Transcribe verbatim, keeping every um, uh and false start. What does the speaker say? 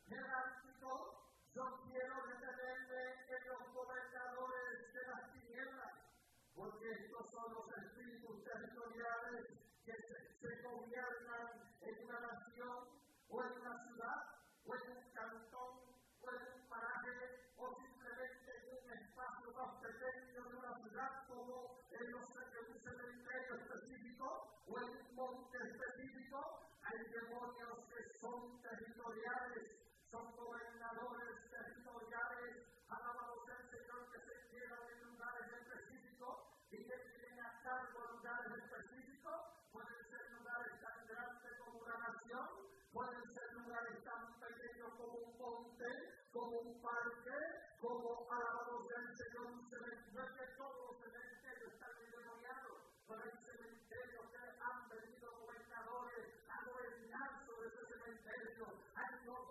jerárquico, yo quiero detenerme en los gobernadores de las tinieblas, porque estos son los espíritus territoriales que se, se gobiernan